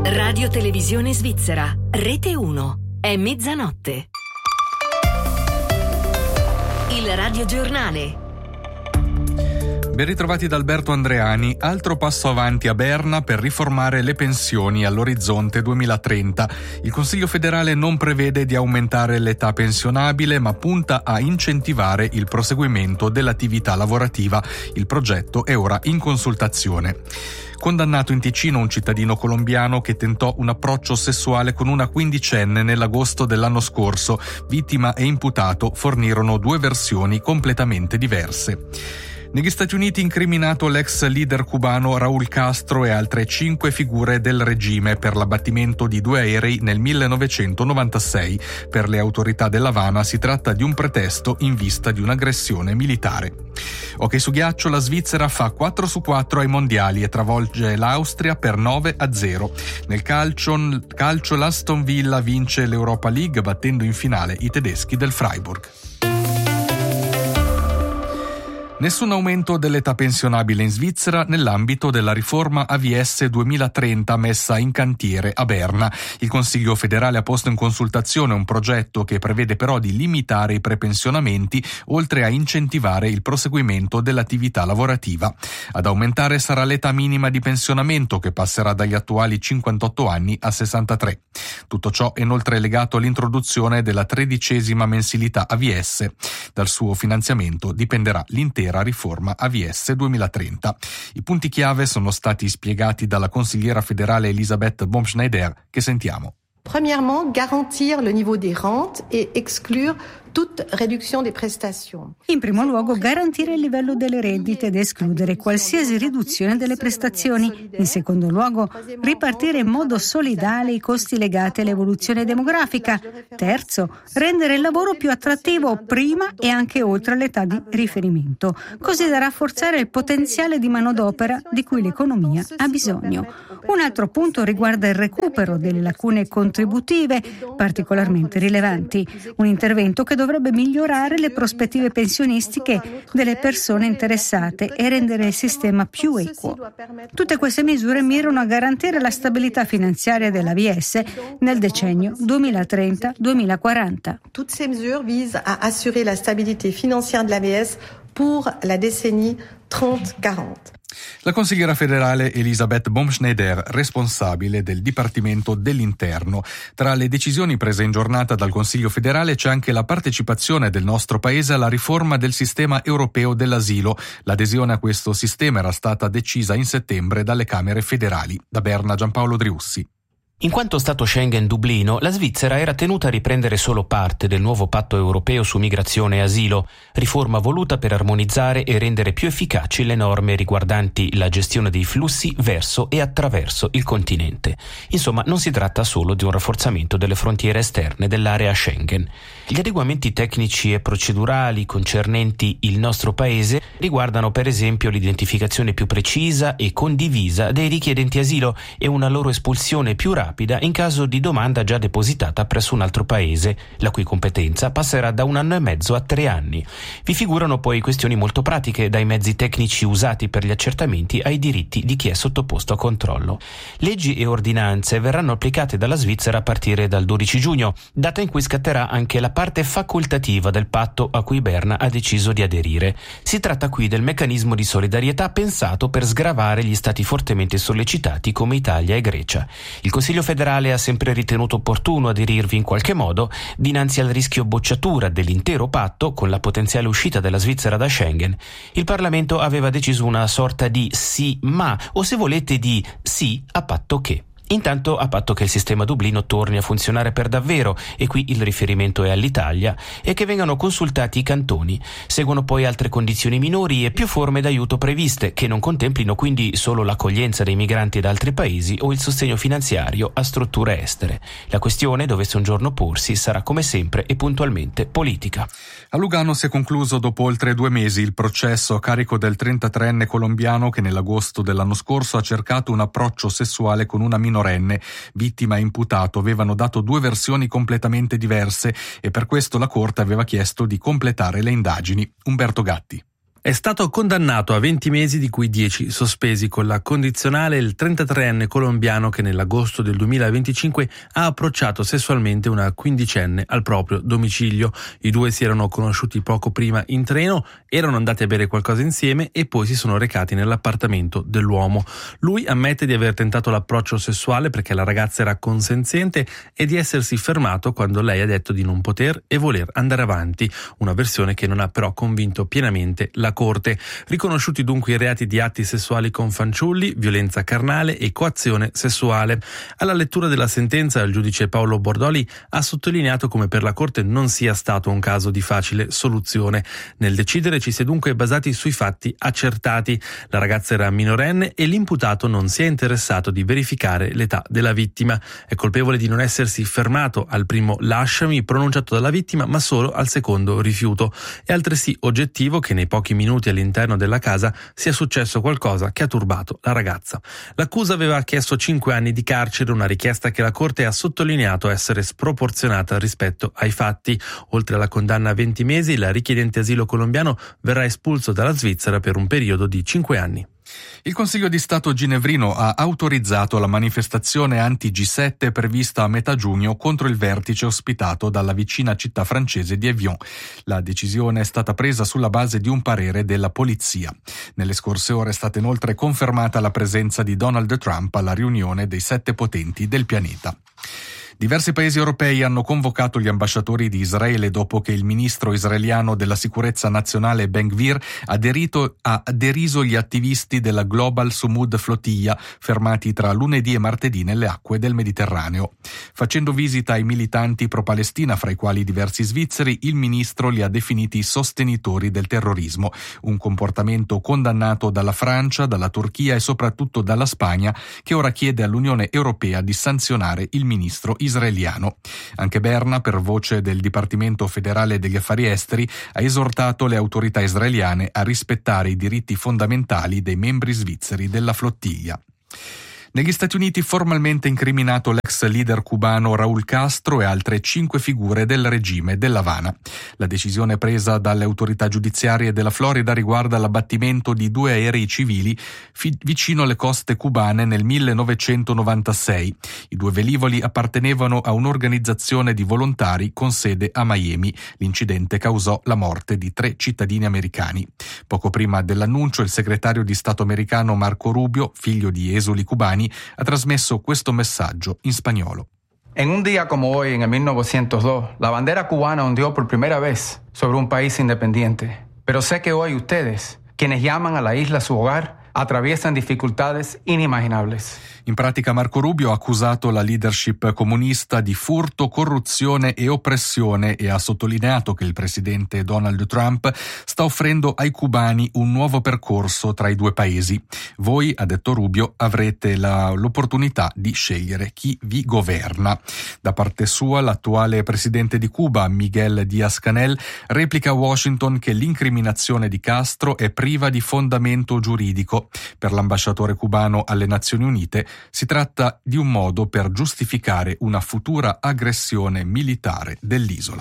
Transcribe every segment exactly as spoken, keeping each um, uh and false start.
Radio Televisione Svizzera, Rete uno. È mezzanotte. Il radiogiornale. Ben ritrovati da Alberto Andreani. Altro passo avanti a Berna per riformare le pensioni all'orizzonte duemilatrenta. Il Consiglio federale non prevede di aumentare l'età pensionabile, ma punta a incentivare il proseguimento dell'attività lavorativa. Il progetto è ora in consultazione. Condannato in Ticino un cittadino colombiano che tentò un approccio sessuale con una quindicenne nell'agosto dell'anno scorso. Vittima e imputato fornirono due versioni completamente diverse. Negli Stati Uniti incriminato l'ex leader cubano Raúl Castro e altre cinque figure del regime per l'abbattimento di due aerei nel millenovecentonovantasei. Per le autorità dell'Havana si tratta di un pretesto in vista di un'aggressione militare. Hockey su ghiaccio, la Svizzera fa quattro su quattro ai mondiali e travolge l'Austria per nove a zero. Nel calcio, calcio l'Aston Villa vince l'Europa League battendo in finale i tedeschi del Freiburg. Nessun aumento dell'età pensionabile in Svizzera nell'ambito della riforma A V S duemilatrenta messa in cantiere a Berna. Il Consiglio federale ha posto in consultazione un progetto che prevede però di limitare i prepensionamenti oltre a incentivare il proseguimento dell'attività lavorativa. Ad aumentare sarà l'età minima di pensionamento che passerà dagli attuali cinquantotto anni a sessantatré. Tutto ciò è inoltre legato all'introduzione della tredicesima mensilità A V S. Dal suo finanziamento dipenderà l'intera riforma A V S duemilatrenta. I punti chiave sono stati spiegati dalla consigliera federale Elisabeth Baumschneider, che sentiamo. Premièrement, garantir le niveau des rentes et exclure toute réduction des prestations. In primo luogo, garantire il livello delle rendite ed escludere qualsiasi riduzione delle prestazioni. In secondo luogo, ripartire in modo solidale i costi legati all'evoluzione demografica. Terzo, rendere il lavoro più attrattivo prima e anche oltre l'età di riferimento, così da rafforzare il potenziale di manodopera di cui l'economia ha bisogno. Un altro punto riguarda il recupero delle lacune contributive, particolarmente rilevanti. Un intervento che dovrebbe migliorare le prospettive pensionistiche delle persone interessate e rendere il sistema più equo. Tutte queste misure mirano a garantire la stabilità finanziaria dell'A V S nel decennio duemilatrenta duemilaquaranta. Tutte ces mesures visent à assurer la stabilité financière de l'A V S pour la décennie trenta quaranta. La consigliera federale Elisabeth Baumschneider, responsabile del Dipartimento dell'Interno. Tra le decisioni prese in giornata dal Consiglio federale c'è anche la partecipazione del nostro paese alla riforma del sistema europeo dell'asilo. L'adesione a questo sistema era stata decisa in settembre dalle Camere federali. Da Berna, Giampaolo Driussi. In quanto Stato Schengen Dublino, la Svizzera era tenuta a riprendere solo parte del nuovo patto europeo su migrazione e asilo, riforma voluta per armonizzare e rendere più efficaci le norme riguardanti la gestione dei flussi verso e attraverso il continente. Insomma, non si tratta solo di un rafforzamento delle frontiere esterne dell'area Schengen. Gli adeguamenti tecnici e procedurali concernenti il nostro paese riguardano per esempio l'identificazione più precisa e condivisa dei richiedenti asilo e una loro espulsione più rapida rapida in caso di domanda già depositata presso un altro paese, la cui competenza passerà da un anno e mezzo a tre anni. Vi figurano poi questioni molto pratiche, dai mezzi tecnici usati per gli accertamenti ai diritti di chi è sottoposto a controllo. Leggi e ordinanze verranno applicate dalla Svizzera a partire dal dodici giugno, data in cui scatterà anche la parte facoltativa del patto a cui Berna ha deciso di aderire. Si tratta qui del meccanismo di solidarietà pensato per sgravare gli stati fortemente sollecitati come Italia e Grecia. Il Consiglio federale ha sempre ritenuto opportuno aderirvi in qualche modo dinanzi al rischio bocciatura dell'intero patto con la potenziale uscita della Svizzera da Schengen. Il Parlamento aveva deciso una sorta di sì ma, o se volete di sì a patto che. Intanto, a patto che il sistema Dublino torni a funzionare per davvero, e qui il riferimento è all'Italia, e che vengano consultati i cantoni. Seguono poi altre condizioni minori e più forme d'aiuto previste, che non contemplino quindi solo l'accoglienza dei migranti da altri paesi o il sostegno finanziario a strutture estere. La questione, dovesse un giorno porsi, sarà come sempre e puntualmente politica. A Lugano si è concluso dopo oltre due mesi il processo a carico del trentatreenne colombiano che nell'agosto dell'anno scorso ha cercato un approccio sessuale con una minorenne. Vittima e imputato avevano dato due versioni completamente diverse e per questo la Corte aveva chiesto di completare le indagini. Umberto Gatti. È stato condannato a venti mesi, di cui dieci sospesi con la condizionale, il trentatreenne colombiano che nell'agosto del duemilaventicinque ha approcciato sessualmente una quindicenne al proprio domicilio. I due si erano conosciuti poco prima in treno, erano andati a bere qualcosa insieme e poi si sono recati nell'appartamento dell'uomo. Lui ammette di aver tentato l'approccio sessuale perché la ragazza era consenziente e di essersi fermato quando lei ha detto di non poter e voler andare avanti, una versione che non ha però convinto pienamente la Corte. Riconosciuti dunque i reati di atti sessuali con fanciulli, violenza carnale e coazione sessuale. Alla lettura della sentenza il giudice Paolo Bordoli ha sottolineato come per la Corte non sia stato un caso di facile soluzione. Nel decidere ci si è dunque basati sui fatti accertati. La ragazza era minorenne e l'imputato non si è interessato di verificare l'età della vittima. È colpevole di non essersi fermato al primo lasciami pronunciato dalla vittima, ma solo al secondo rifiuto. È altresì oggettivo che nei pochi minuti all'interno della casa sia successo qualcosa che ha turbato la ragazza. L'accusa aveva chiesto cinque anni di carcere, una richiesta che la Corte ha sottolineato essere sproporzionata rispetto ai fatti. Oltre alla condanna a venti mesi, il richiedente asilo colombiano verrà espulso dalla Svizzera per un periodo di cinque anni. Il Consiglio di Stato ginevrino ha autorizzato la manifestazione anti G sette prevista a metà giugno contro il vertice ospitato dalla vicina città francese di Evian. La decisione è stata presa sulla base di un parere della polizia. Nelle scorse ore è stata inoltre confermata la presenza di Donald Trump alla riunione dei sette potenti del pianeta. Diversi paesi europei hanno convocato gli ambasciatori di Israele dopo che il ministro israeliano della sicurezza nazionale Ben-Gvir ha aderito, ha deriso gli attivisti della Global Sumud Flotilla fermati tra lunedì e martedì nelle acque del Mediterraneo. Facendo visita ai militanti pro-Palestina, fra i quali diversi svizzeri, il ministro li ha definiti sostenitori del terrorismo, un comportamento condannato dalla Francia, dalla Turchia e soprattutto dalla Spagna, che ora chiede all'Unione Europea di sanzionare il ministro israeliano. Anche Berna, per voce del Dipartimento federale degli affari esteri, ha esortato le autorità israeliane a rispettare i diritti fondamentali dei membri svizzeri della flottiglia. Negli Stati Uniti formalmente incriminato l'ex leader cubano Raúl Castro e altre cinque figure del regime dell'Havana. La decisione presa dalle autorità giudiziarie della Florida riguarda l'abbattimento di due aerei civili fi- vicino alle coste cubane nel millenovecentonovantasei. I due velivoli appartenevano a un'organizzazione di volontari con sede a Miami. L'incidente causò la morte di tre cittadini americani. Poco prima dell'annuncio, il segretario di Stato americano Marco Rubio, figlio di esuli cubani, ha trasmesso questo messaggio in spagnolo. En un día como hoy, en el mil novecientos dos, la bandera cubana ondeó por primera vez sobre un país independiente. Pero sé que hoy ustedes, quienes llaman a la isla su hogar, atraviesan dificultades inimaginables. In pratica Marco Rubio ha accusato la leadership comunista di furto, corruzione e oppressione e ha sottolineato che il presidente Donald Trump sta offrendo ai cubani un nuovo percorso tra i due paesi. Voi, ha detto Rubio, avrete la, l'opportunità di scegliere chi vi governa. Da parte sua, l'attuale presidente di Cuba, Miguel Díaz-Canel, replica a Washington che l'incriminazione di Castro è priva di fondamento giuridico. Per l'ambasciatore cubano alle Nazioni Unite si tratta di un modo per giustificare una futura aggressione militare dell'isola.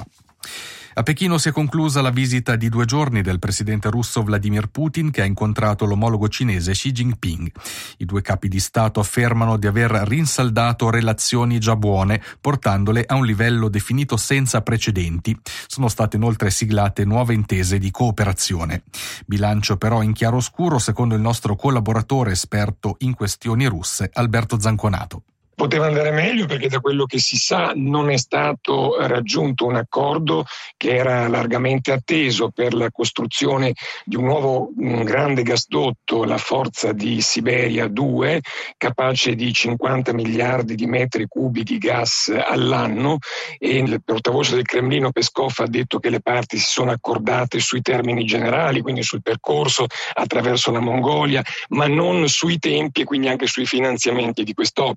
A Pechino si è conclusa la visita di due giorni del presidente russo Vladimir Putin, che ha incontrato l'omologo cinese Xi Jinping. I due capi di Stato affermano di aver rinsaldato relazioni già buone, portandole a un livello definito senza precedenti. Sono state inoltre siglate nuove intese di cooperazione. Bilancio però in chiaroscuro, secondo il nostro collaboratore esperto in questioni russe, Alberto Zanconato. Poteva andare meglio perché da quello che si sa non è stato raggiunto un accordo che era largamente atteso per la costruzione di un nuovo un grande gasdotto, la Forza di Siberia due, capace di cinquanta miliardi di metri cubi di gas all'anno, e il portavoce del Cremlino Peskov ha detto che le parti si sono accordate sui termini generali, quindi sul percorso attraverso la Mongolia, ma non sui tempi e quindi anche sui finanziamenti di quest'opera.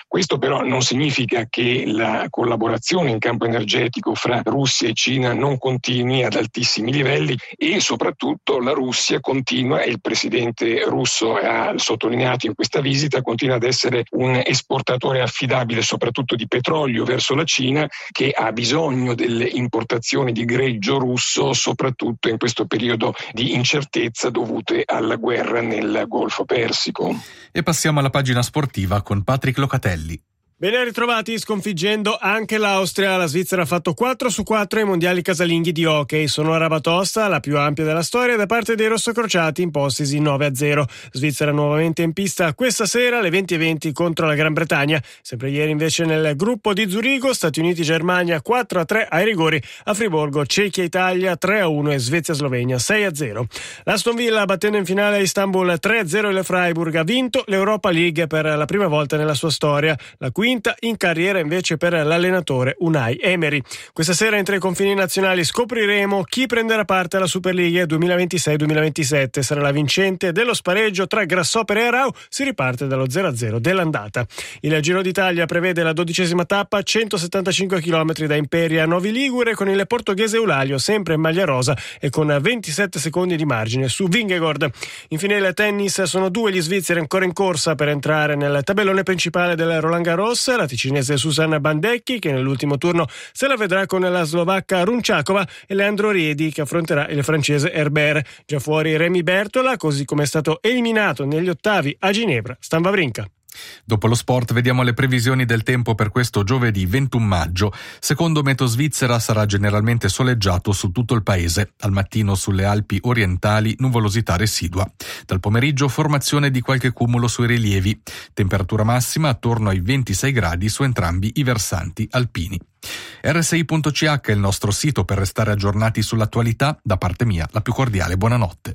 Questo però non significa che la collaborazione in campo energetico fra Russia e Cina non continui ad altissimi livelli, e soprattutto la Russia continua, e il presidente russo ha sottolineato in questa visita, continua ad essere un esportatore affidabile soprattutto di petrolio verso la Cina, che ha bisogno delle importazioni di greggio russo soprattutto in questo periodo di incertezza dovute alla guerra nel Golfo Persico. E passiamo alla pagina sportiva con Patrick Locatelli. Ben ritrovati. Sconfiggendo anche l'Austria, la Svizzera ha fatto quattro su quattro ai mondiali casalinghi di hockey. Sonora batosta, la più ampia della storia, da parte dei rossocrociati, impostisi nove a zero. Svizzera nuovamente in pista questa sera alle venti e venti contro la Gran Bretagna. Sempre ieri invece nel gruppo di Zurigo, Stati Uniti-Germania quattro a tre ai rigori, a Friburgo Cechia-Italia tre a uno e Svezia-Slovenia sei a zero. L'Aston Villa, battendo in finale a Istanbul tre a zero il Freiburg, ha vinto l'Europa League per la prima volta nella sua storia, la quinta in carriera invece per l'allenatore Unai Emery. Questa sera entro i confini nazionali scopriremo chi prenderà parte alla Superliga duemilaventisei duemilaventisette. Sarà la vincente dello spareggio tra Grassopere e Arau. Si riparte dallo zero a zero dell'andata. Il Giro d'Italia prevede la dodicesima tappa, centosettantacinque chilometri da Imperia a Novi Ligure, con il portoghese Eulalio sempre in maglia rosa e con ventisette secondi di margine su Vingegaard. Infine il tennis, sono due gli svizzeri ancora in corsa per entrare nel tabellone principale del Roland Garros. La ticinese Susanna Bandecchi, che nell'ultimo turno se la vedrà con la slovacca Runčáková, e Leandro Riedi, che affronterà il francese Herbert. Già fuori Remy Bertola, così come è stato eliminato negli ottavi a Ginevra Stan Wawrinka. Dopo lo sport vediamo le previsioni del tempo per questo giovedì ventuno maggio. Secondo Meteo Svizzera sarà generalmente soleggiato su tutto il paese. Al mattino sulle Alpi orientali nuvolosità residua. Dal pomeriggio formazione di qualche cumulo sui rilievi. Temperatura massima attorno ai ventisei gradi su entrambi i versanti alpini. erre sei punto ci acca è il nostro sito per restare aggiornati sull'attualità. Da parte mia la più cordiale buonanotte.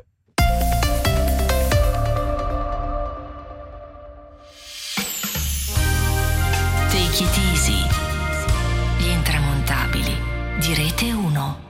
Take it easy.